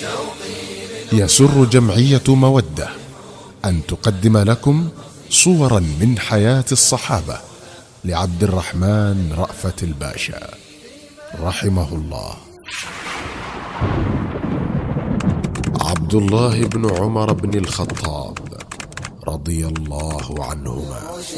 يسر جمعية مودة أن تقدم لكم صورا من حياة الصحابة لعبد الرحمن رأفت الباشا رحمه الله. عبد الله بن عمر بن الخطاب رضي الله عنهما